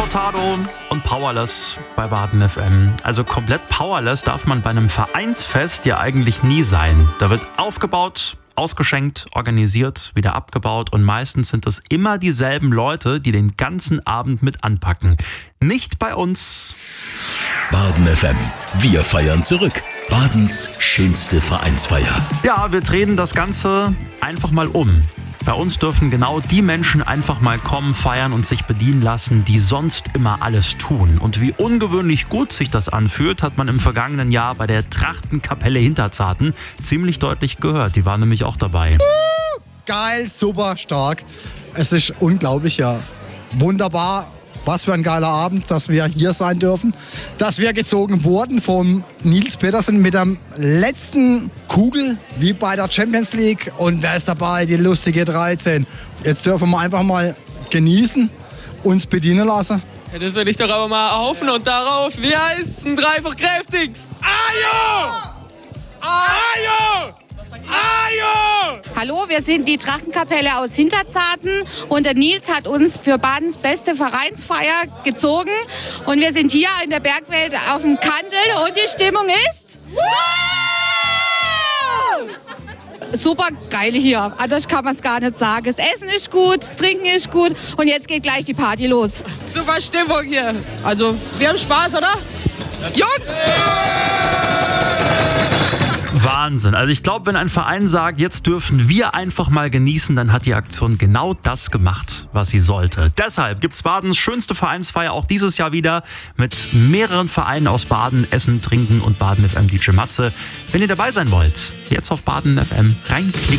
Cortado und Powerless bei Baden FM. Also komplett powerless darf man bei einem Vereinsfest ja eigentlich nie sein. Da wird aufgebaut, ausgeschenkt, organisiert, wieder abgebaut und meistens sind es immer dieselben Leute, die den ganzen Abend mit anpacken. Nicht bei uns. Baden FM. Wir feiern zurück. Badens schönste Vereinsfeier. Ja, wir drehen das Ganze einfach mal um. Bei uns dürfen genau die Menschen einfach mal kommen, feiern und sich bedienen lassen, die sonst immer alles tun. Und wie ungewöhnlich gut sich das anfühlt, hat man im vergangenen Jahr bei der Trachtenkapelle Hinterzarten ziemlich deutlich gehört. Die waren nämlich auch dabei. Geil, super, stark. Es ist unglaublich, ja. Wunderbar. Was für ein geiler Abend, dass wir hier sein dürfen. Dass wir gezogen wurden von Nils Petersen mit der letzten Kugel, wie bei der Champions League. Und wer ist dabei? Die lustige 13. Jetzt dürfen wir einfach mal genießen, uns bedienen lassen. Ja, das will ich doch aber mal erhoffen und darauf, wie heißt ein dreifach kräftigst? Ajo! Ajo! Ajo! Hallo, wir sind die Trachtenkapelle aus Hinterzarten und der Nils hat uns für Badens beste Vereinsfeier gezogen und wir sind hier in der Bergwelt auf dem Kandel und die Stimmung ist super geil hier. Anders kann man es gar nicht sagen. Das Essen ist gut, das Trinken ist gut und jetzt geht gleich die Party los. Super Stimmung hier. Also, wir haben Spaß, oder? Jungs! Wahnsinn. Also ich glaube, wenn ein Verein sagt, jetzt dürfen wir einfach mal genießen, dann hat die Aktion genau das gemacht, was sie sollte. Deshalb gibt's Badens schönste Vereinsfeier auch dieses Jahr wieder mit mehreren Vereinen aus Baden, Essen, Trinken und Baden FM DJ Matze. Wenn ihr dabei sein wollt, jetzt auf Baden FM reinklicken.